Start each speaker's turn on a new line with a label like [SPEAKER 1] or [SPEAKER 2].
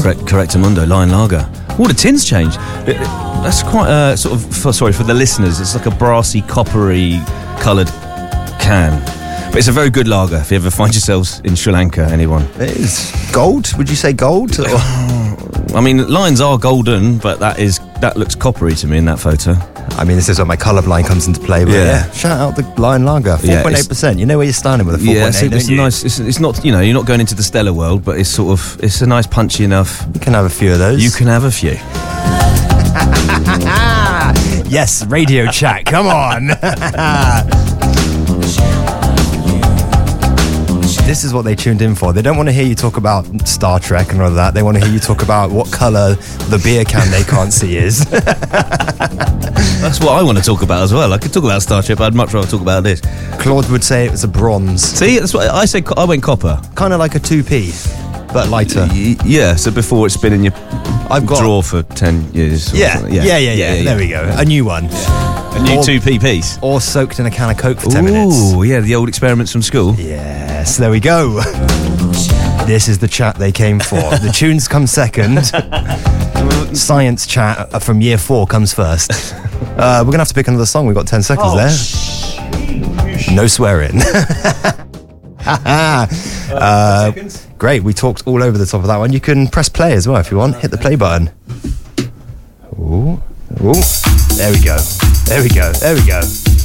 [SPEAKER 1] Correctamundo Lion Lager. Oh, the tin's changed. That's quite sort of, for the listeners, it's like a brassy, coppery coloured can. But it's a very good lager if you ever find yourselves in Sri Lanka, anyone.
[SPEAKER 2] It is gold? Would you say gold?
[SPEAKER 1] I mean, lions are golden, but that looks coppery to me in that photo.
[SPEAKER 2] I mean, this is where my colourblind comes into play. But yeah, shout out the Lion Lager, 4.8%. You know where you're standing with a 4.8.
[SPEAKER 1] Yeah, it's nice. It's not, you're not going into the Stella world, but it's a nice punchy enough.
[SPEAKER 2] You can have a few of those.
[SPEAKER 1] You can have a few.
[SPEAKER 2] Yes, radio chat. Come on. This is what they tuned in for. They don't want to hear you talk about Star Trek and all of that. They want to hear you talk about what colour the beer can they can't see is.
[SPEAKER 1] That's what I want to talk about as well. I could talk about Star Trek, but I'd much rather talk about this.
[SPEAKER 2] Claude would say it was a bronze.
[SPEAKER 1] See, that's what I said. I went copper.
[SPEAKER 2] Kind of like a 2p, but lighter.
[SPEAKER 1] Yeah, so before it's been in your drawer for 10 years.
[SPEAKER 2] Yeah. There we go. A new one.
[SPEAKER 1] A new 2p piece.
[SPEAKER 2] Or soaked in a can of Coke for 10 minutes.
[SPEAKER 1] Oh, yeah, the old experiments from school.
[SPEAKER 2] Yes, there we go. This is the chat they came for. The tunes come second. Science chat from year 4 comes first. We're going to have to pick another song. We've got 10 seconds there. No swearing. Great, we talked all over the top of that one. You can press play as well if you want. Hit the play button. Ooh. There we go.